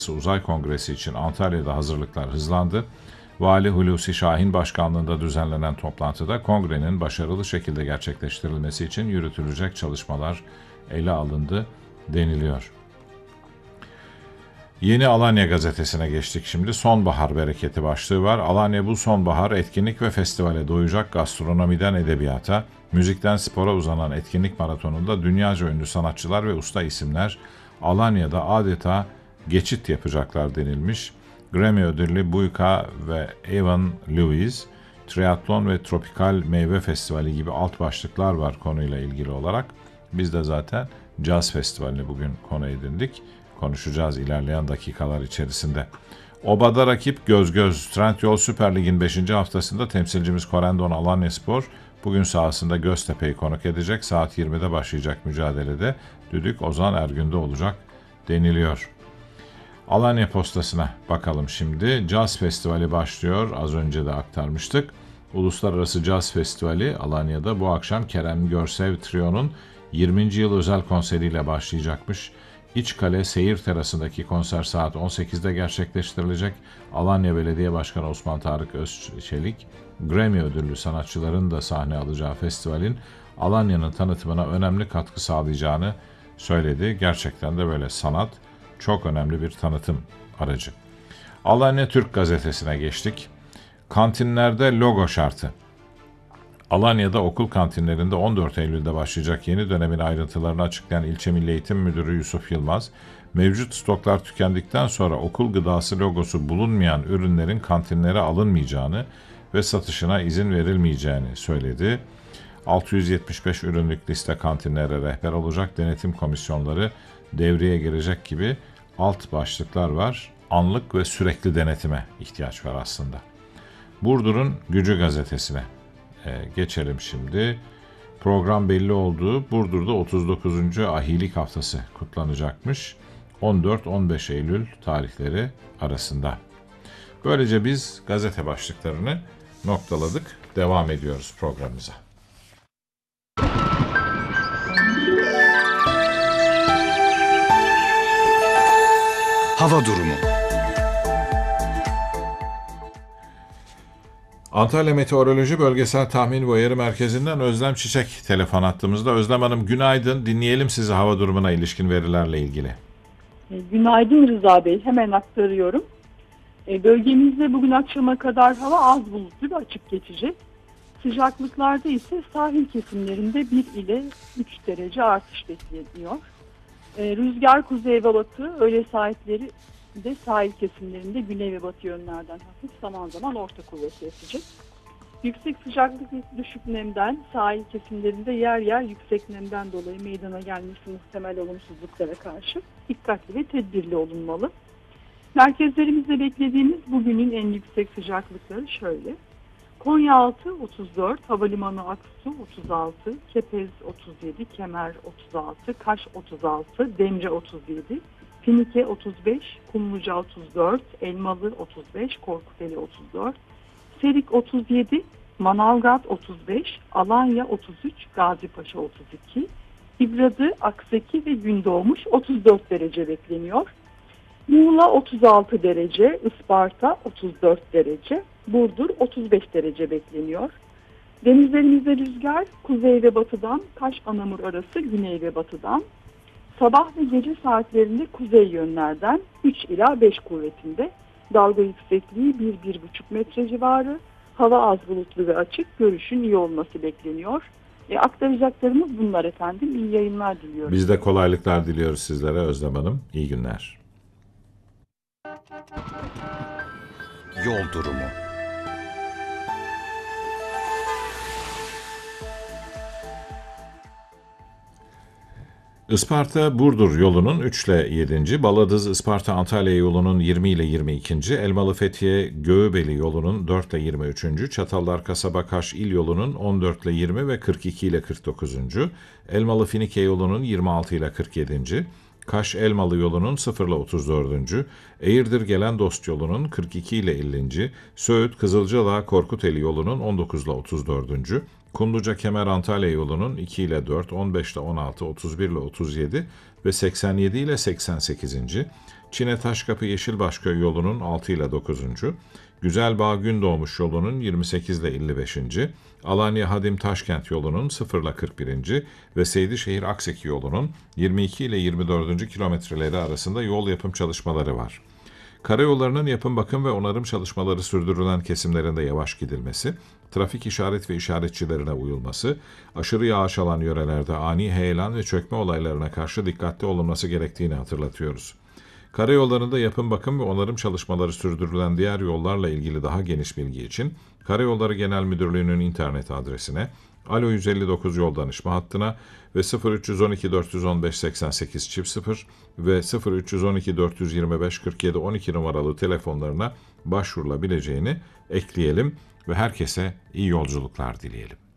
Uzay Kongresi için Antalya'da hazırlıklar hızlandı. Vali Hulusi Şahin başkanlığında düzenlenen toplantıda kongrenin başarılı şekilde gerçekleştirilmesi için yürütülecek çalışmalar ele alındı deniliyor. Yeni Alanya gazetesine geçtik şimdi. Sonbahar bereketi başlığı var. Alanya bu sonbahar etkinlik ve festivale doyacak, gastronomiden edebiyata, müzikten spora uzanan etkinlik maratonunda dünyaca ünlü sanatçılar ve usta isimler Alanya'da adeta geçit yapacaklar denilmiş. Grammy ödüllü Buyka ve Evan Lewis, triatlon ve tropikal meyve festivali gibi alt başlıklar var konuyla ilgili olarak. Biz de zaten Caz Festivali'ni bugün konu edindik. Konuşacağız ilerleyen dakikalar içerisinde. Obada rakip göz göz. Trendyol Süper Lig'in 5. haftasında temsilcimiz Korendon Alanyaspor bugün sahasında Göztepe'yi konuk edecek. Saat 20'de başlayacak mücadelede düdük Ozan Ergün'de olacak deniliyor. Alanya Postası'na bakalım şimdi. Caz Festivali başlıyor. Az önce de aktarmıştık. Uluslararası Caz Festivali Alanya'da bu akşam Kerem Görsev Trio'nun 20. yıl özel konseriyle başlayacakmış. İçkale Seyir Terası'ndaki konser saat 18'de gerçekleştirilecek. Alanya Belediye Başkanı Osman Tarık Özçelik, Grammy ödüllü sanatçıların da sahne alacağı festivalin Alanya'nın tanıtımına önemli katkı sağlayacağını söyledi. Gerçekten de böyle sanat çok önemli bir tanıtım aracı. Alanya Türk Gazetesi'ne geçtik. Kantinlerde logo şartı. Alanya'da okul kantinlerinde 14 Eylül'de başlayacak yeni dönemin ayrıntılarını açıklayan İlçe Milli Eğitim Müdürü Yusuf Yılmaz, mevcut stoklar tükendikten sonra okul gıdası logosu bulunmayan ürünlerin kantinlere alınmayacağını ve satışına izin verilmeyeceğini söyledi. 675 ürünlük liste kantinlere rehber olacak, denetim komisyonları devreye girecek gibi alt başlıklar var. Anlık ve sürekli denetime ihtiyaç var aslında. Burdur'un Gücü gazetesine geçelim şimdi. Program belli oldu. Burdur'da 39. Ahilik Haftası kutlanacakmış. 14-15 Eylül tarihleri arasında. Böylece biz gazete başlıklarını noktaladık. Devam ediyoruz programımıza. Hava durumu. Antalya Meteoroloji Bölgesel Tahmin ve Uyarı Merkezi'nden Özlem Çiçek telefon attığımızda. Özlem Hanım günaydın. Dinleyelim sizi hava durumuna ilişkin verilerle ilgili. Günaydın Rıza Bey. Hemen aktarıyorum. Bölgemizde bugün akşama kadar hava az bulutlu ve açık geçecek. Sıcaklıklarda ise sahil kesimlerinde 1 ile 3 derece artış bekleniyor. Rüzgar kuzey ve batı, öğle saatleri de sahil kesimlerinde güney ve batı yönlerden hafif, zaman zaman orta kuvvetli esecek. Yüksek sıcaklık ve düşük nemden sahil kesimlerinde yer yer yüksek nemden dolayı meydana gelmesi muhtemel olumsuzluklara karşı dikkatli ve tedbirli olunmalı. Merkezlerimizde beklediğimiz bugünün en yüksek sıcaklıkları şöyle. Konyaaltı 34, Havalimanı Aksu 36, Kepez 37, Kemer 36, Kaş 36, Demre 37, Finike 35, Kumluca 34, Elmalı 35, Korkuteli 34, Serik 37, Manavgat 35, Alanya 33, Gazipaşa 32, İbradı, Akseki ve Gündoğmuş 34 derece bekleniyor. Muğla 36 derece, Isparta 34 derece, Burdur 35 derece bekleniyor. Denizlerimizde rüzgar kuzey ve batıdan, Kaş-Anamur arası güney ve batıdan, sabah ve gece saatlerinde kuzey yönlerden 3 ila 5 kuvvetinde, dalga yüksekliği 1-1,5 metre civarı, hava az bulutlu ve açık, görüşün iyi olması bekleniyor. Aktaracaklarımız bunlar efendim. İyi yayınlar diliyorum. Biz de kolaylıklar diliyoruz sizlere Özlem Hanım. İyi günler. Yol durumu. Isparta-Burdur yolunun 3 ile 7. Baladız-Isparta-Antalya yolunun 20 ile 22. Elmalı-Fethiye-Göğübeli yolunun 4 ile 23. Çatallar-Kasaba-Kaş il yolunun 14 ile 20 ve 42 ile 49. Elmalı-Finike yolunun 26 ile 47. Kaş-Elmalı yolunun 0 ile 34. Eğirdir-Gelen-Dost yolunun 42 ile 50. Söğüt-Kızılcadağ-Korkuteli yolunun 19 ile 34. Kumluca-Kemer-Antalya yolunun 2 ile 4, 15 ile 16, 31 ile 37 ve 87 ile 88. Çine Taşkapı Yeşilbaşköy yolunun 6 ile 9. Güzelbağ Gündoğmuş yolunun 28 ile 55. Alanya Hadim Taşkent yolunun 0 ile 41. ve Seydişehir Akseki yolunun 22 ile 24. kilometreleri arasında yol yapım çalışmaları var. Karayollarının yapım, bakım ve onarım çalışmaları sürdürülen kesimlerinde yavaş gidilmesi, trafik işaret ve işaretçilerine uyulması, aşırı yağış alan yörelerde ani heyelan ve çökme olaylarına karşı dikkatli olunması gerektiğini hatırlatıyoruz. Karayollarında yapım, bakım ve onarım çalışmaları sürdürülen diğer yollarla ilgili daha geniş bilgi için Karayolları Genel Müdürlüğü'nün internet adresine, Alo 159 yol danışma hattına ve 0312 415 88 0 ve 0312 425 47 12 numaralı telefonlarına başvurulabileceğini ekleyelim ve herkese iyi yolculuklar dileyelim.